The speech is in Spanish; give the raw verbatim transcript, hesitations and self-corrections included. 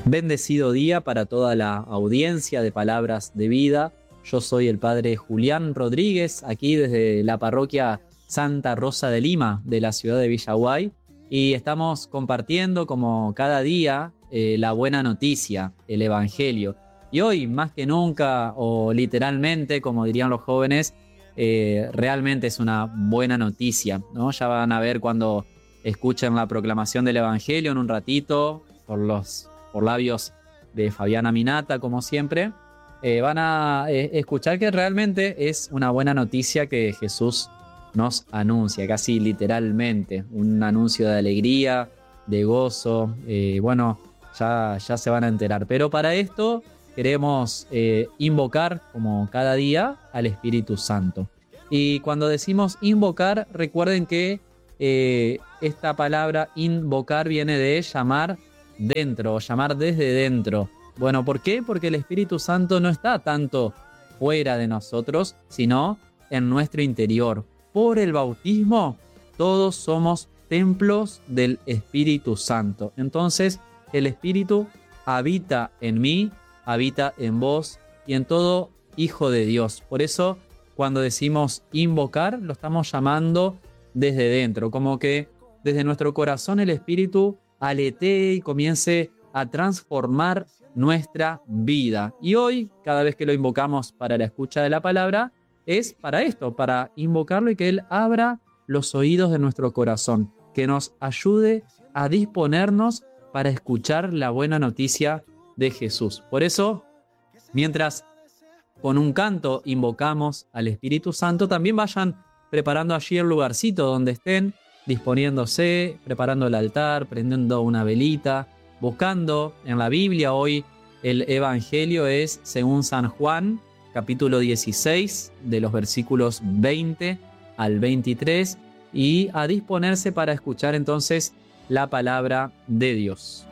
Bendecido día para toda la audiencia de Palabras de Vida. Yo soy el padre Julián Rodríguez, aquí desde la parroquia Santa Rosa de Lima, de la ciudad de Villaguay, y estamos compartiendo como cada día eh, la buena noticia, el Evangelio. Y hoy, más que nunca, o literalmente, como dirían los jóvenes, eh, realmente es una buena noticia, ¿no? Ya van a ver cuando escuchen la proclamación del Evangelio en un ratito, por los por labios de Fabiana Minata, como siempre, eh, van a eh, escuchar que realmente es una buena noticia que Jesús nos anuncia, casi literalmente, un anuncio de alegría, de gozo, eh, bueno, ya, ya se van a enterar. Pero para esto queremos eh, invocar, como cada día, al Espíritu Santo. Y cuando decimos invocar, recuerden que eh, esta palabra invocar viene de llamar dentro, llamar desde dentro. Bueno, ¿por qué? Porque el Espíritu Santo no está tanto fuera de nosotros, sino en nuestro interior. Por el bautismo, todos somos templos del Espíritu Santo. Entonces, el Espíritu habita en mí, habita en vos y en todo hijo de Dios. Por eso, cuando decimos invocar, lo estamos llamando desde dentro, como que desde nuestro corazón el Espíritu aletee y comience a transformar nuestra vida. Y hoy, cada vez que lo invocamos para la escucha de la palabra, es para esto, para invocarlo y que Él abra los oídos de nuestro corazón, que nos ayude a disponernos para escuchar la buena noticia de Jesús. Por eso, mientras con un canto invocamos al Espíritu Santo, también vayan preparando allí el lugarcito donde estén, disponiéndose, preparando el altar, prendiendo una velita, buscando en la Biblia. Hoy el Evangelio es según San Juan, capítulo dieciséis, de los versículos veinte al veintitrés, y a disponerse para escuchar entonces la palabra de Dios.